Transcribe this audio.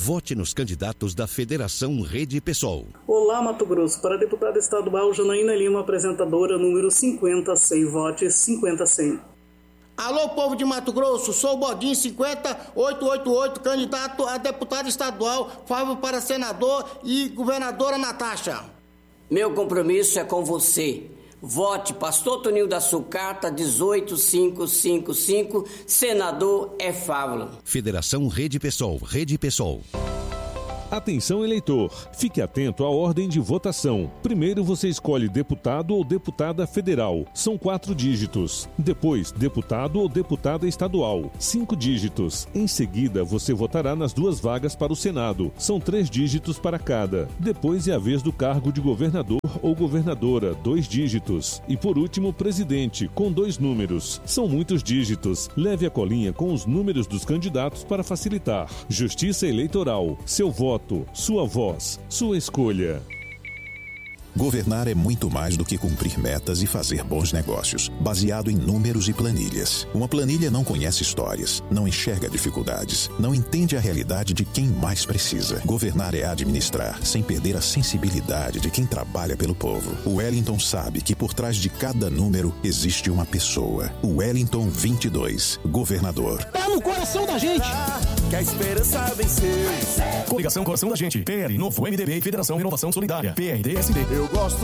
Vote nos candidatos da Federação Rede PSOL. Olá, Mato Grosso. Para deputada estadual, Janaína Lima, apresentadora número 50-100. Vote 50-100. Alô, povo de Mato Grosso, sou o Bodinho 50888, candidato a deputado estadual, favorável para senador e governadora Natasha. Meu compromisso é com você. Vote Pastor Toninho da Sucata 18555, senador é Fávolo. Federação Rede PSOL, Rede PSOL. Atenção, eleitor, fique atento à ordem de votação. Primeiro você escolhe deputado ou deputada federal, são 4 dígitos. Depois, deputado ou deputada estadual, 5 dígitos. Em seguida, você votará nas 2 vagas para o Senado, são 3 dígitos para cada. Depois é a vez do cargo de governador ou governadora, 2 dígitos. E por último, presidente, com 2 números. São muitos dígitos. Leve a colinha com os números dos candidatos para facilitar. Justiça Eleitoral, seu voto, sua voz, sua escolha. Governar é muito mais do que cumprir metas e fazer bons negócios, baseado em números e planilhas. Uma planilha não conhece histórias, não enxerga dificuldades, não entende a realidade de quem mais precisa. Governar é administrar, sem perder a sensibilidade de quem trabalha pelo povo. O Wellington sabe que por trás de cada número existe uma pessoa. O Wellington 22, governador. Tá no coração da gente! Que a esperança venceu. Coligação Coração da Gente, PL, Novo, MDB e Federação Renovação Solidária, PRD-SD. Eu gosto